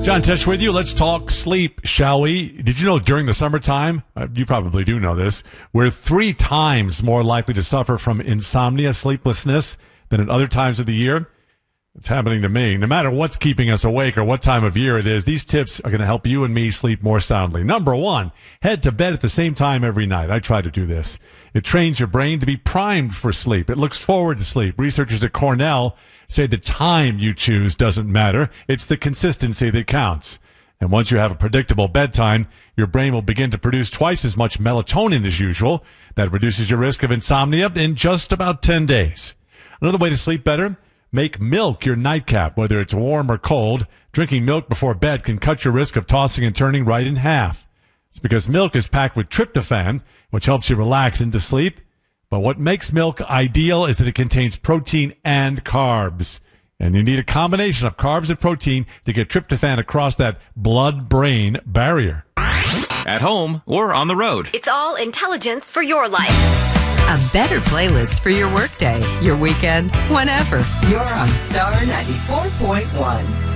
John Tesh with you. Let's talk sleep, shall we? Did you know during the summertime, you probably do know this, we're 3 times more likely to suffer from insomnia, sleeplessness, than at other times of the year? It's happening to me. No matter what's keeping us awake or what time of year it is, these tips are going to help you and me sleep more soundly. Number 1, head to bed at the same time every night. I try to do this. It trains your brain to be primed for sleep. It looks forward to sleep. Researchers at Cornell say the time you choose doesn't matter. It's the consistency that counts. And once you have a predictable bedtime, your brain will begin to produce twice as much melatonin as usual. That reduces your risk of insomnia in just about 10 days. Another way to sleep better, make milk your nightcap, whether it's warm or cold. Drinking milk before bed can cut your risk of tossing and turning right in half. It's because milk is packed with tryptophan, which helps you relax into sleep. But what makes milk ideal is that it contains protein and carbs. And you need a combination of carbs and protein to get tryptophan across that blood-brain barrier. At home or on the road. It's all intelligence for your life. A better playlist for your workday, your weekend, whenever. You're on Star 94.1.